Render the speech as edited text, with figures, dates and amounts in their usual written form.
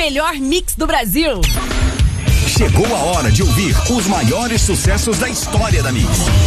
melhor mix do Brasil. Chegou a hora de ouvir os maiores sucessos da história da Mix.